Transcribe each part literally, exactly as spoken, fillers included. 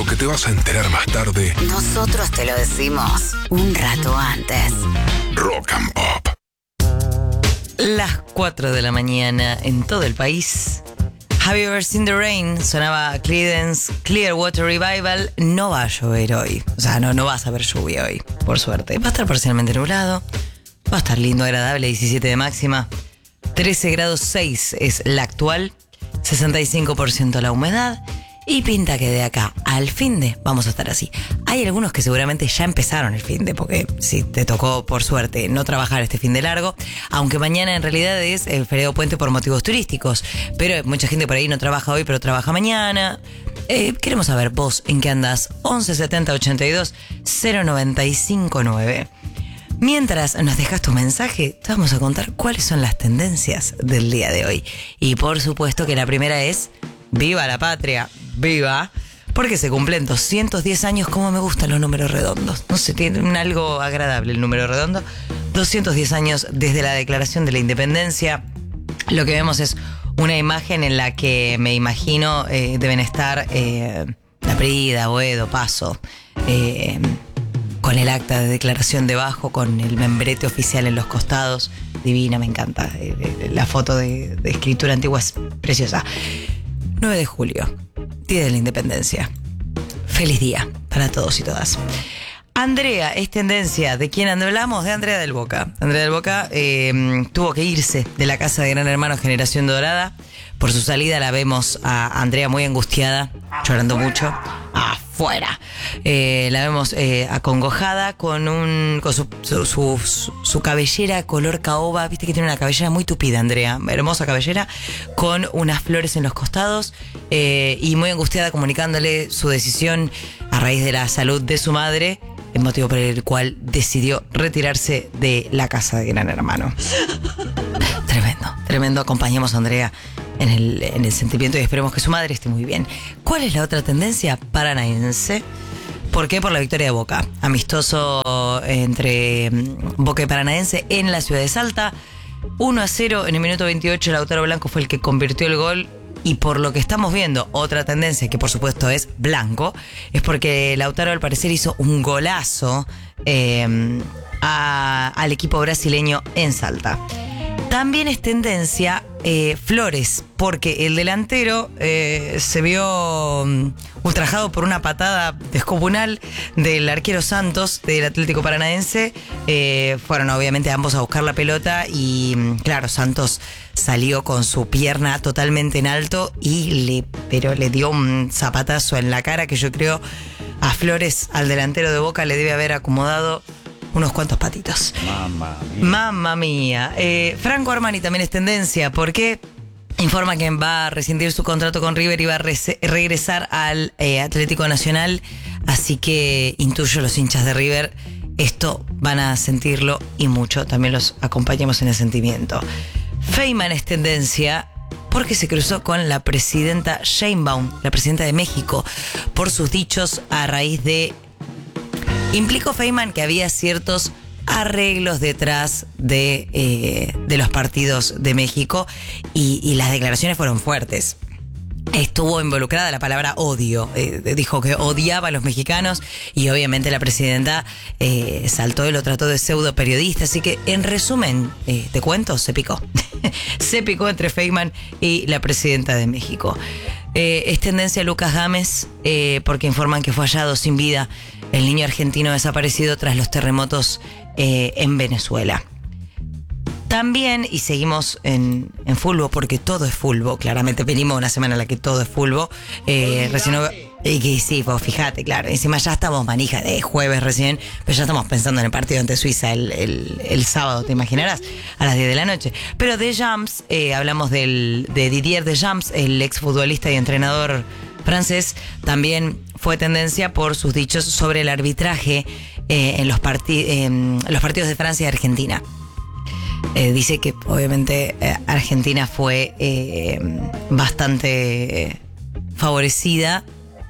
que te vas a enterar más tarde. Nosotros te lo decimos un rato antes. Rock and Pop. Las cuatro de la mañana en todo el país. Have You Ever Seen the Rain? Sonaba Creedence Clearwater Revival. No va a llover hoy. O sea, no, no vas a ver lluvia hoy, por suerte. Va a estar parcialmente nublado. Va a estar lindo, agradable, diecisiete de máxima. trece grados seis es la actual. sesenta y cinco por ciento la humedad. Y pinta que de acá al finde vamos a estar así. Hay algunos que seguramente ya empezaron el finde, porque si te tocó, por suerte, no trabajar este fin de largo, aunque mañana en realidad es el feriado puente por motivos turísticos, pero mucha gente por ahí no trabaja hoy, pero trabaja mañana. Eh, queremos saber vos en qué andás. once setenta ochenta y dos cero noventa y cinco nueve. Mientras nos dejas tu mensaje, te vamos a contar cuáles son las tendencias del día de hoy. Y por supuesto que la primera es ¡viva la patria! ¡Viva! Porque se cumplen doscientos diez años. Como me gustan los números redondos. No sé, tiene algo agradable el número redondo. doscientos diez años desde la Declaración de la Independencia. Lo que vemos es una imagen en la que me imagino eh, deben estar eh, Laprida, Boedo, Paso, eh, con el acta de declaración debajo, con el membrete oficial en los costados. Divina, me encanta. Eh, la foto de, de escritura antigua es preciosa. nueve de julio, Día de la Independencia. Feliz día para todos y todas. Andrea es tendencia. ¿De quién hablamos? De Andrea del Boca. Andrea del Boca eh, tuvo que irse de la casa de Gran Hermano Generación Dorada. Por su salida la vemos a Andrea muy angustiada, llorando mucho. Afuera. Eh, la vemos eh, acongojada con un con su, su, su, su, su cabellera color caoba. Viste que tiene una cabellera muy tupida, Andrea. Hermosa cabellera, con unas flores en los costados eh, y muy angustiada, comunicándole su decisión a raíz de la salud de su madre, el motivo por el cual decidió retirarse de la casa de Gran Hermano. Tremendo, tremendo. Acompañemos a Andrea en el, en el sentimiento y esperemos que su madre esté muy bien. ¿Cuál es la otra tendencia? Paranaense. ¿Por qué? Por la victoria de Boca. Amistoso entre Boca y Paranaense en la ciudad de Salta. uno a cero en el minuto veintiocho. Lautaro Blanco fue el que convirtió el gol. Y por lo que estamos viendo, otra tendencia que por supuesto es Blanco, es porque Lautaro al parecer hizo un golazo eh, a, al equipo brasileño en Salta. También es tendencia eh, Flores, porque el delantero eh, se vio um, ultrajado por una patada descomunal del arquero Santos del Atlético Paranaense. Eh, fueron obviamente ambos a buscar la pelota y claro, Santos salió con su pierna totalmente en alto y le, pero le dio un zapatazo en la cara que yo creo a Flores, al delantero de Boca, le debe haber acomodado unos cuantos patitos. Mamma mía. Mamma mía. Eh, Franco Armani también es tendencia porque informa que va a rescindir su contrato con River y va a re- regresar al eh, Atlético Nacional. Así que intuyo los hinchas de River esto van a sentirlo y mucho. También los acompañamos en el sentimiento. Feynman es tendencia porque se cruzó con la presidenta Sheinbaum, la presidenta de México, por sus dichos a raíz de... Implicó Feynman que había ciertos arreglos detrás de, eh, de los partidos de México y, y las declaraciones fueron fuertes. Estuvo involucrada la palabra odio, eh, dijo que odiaba a los mexicanos y obviamente la presidenta eh, saltó y lo trató de pseudo periodista, así que en resumen, eh, te cuento, se picó. Se picó entre Feynman y la presidenta de México. Eh, es tendencia Lucas Gámez eh, porque informan que fue hallado sin vida el niño argentino desaparecido tras los terremotos eh, en Venezuela. También, y seguimos en, en fútbol, porque todo es fútbol, claramente venimos una semana en la que todo es fútbol. Eh, recién, y que sí, pues fíjate, claro, encima ya estamos manija de jueves recién, pero ya estamos pensando en el partido ante Suiza el, el, el sábado, te imaginarás, a las diez de la noche. Pero Deschamps, eh, hablamos del, de Didier Deschamps, el exfutbolista y entrenador francés, también fue tendencia por sus dichos sobre el arbitraje eh, en, los parti- en los partidos de Francia y Argentina. Eh, dice que obviamente eh, Argentina fue eh, bastante eh, favorecida.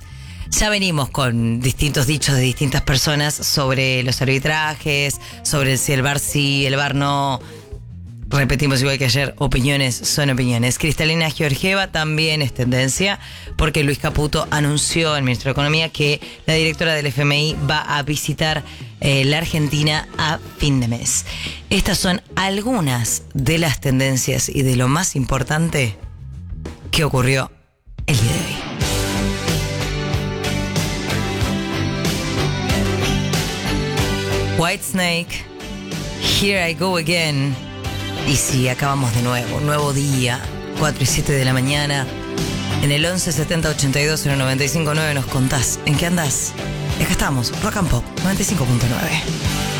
Ya venimos con distintos dichos de distintas personas sobre los arbitrajes, sobre si el V A R sí, el V A R no. Repetimos igual que ayer, opiniones son opiniones. Cristalina Georgieva también es tendencia porque Luis Caputo anunció, el ministro de Economía, que la directora del F M I va a visitar eh, la Argentina a fin de mes. Estas son algunas de las tendencias y de lo más importante que ocurrió el día de hoy. Whitesnake, Here I Go Again. Y sí, acabamos de nuevo, nuevo día, cuatro y siete de la mañana. En el once setenta ochenta y dos cero noventa y cinco nueve nos contás en qué andás. Y acá estamos, Rock and Pop noventa y cinco punto nueve.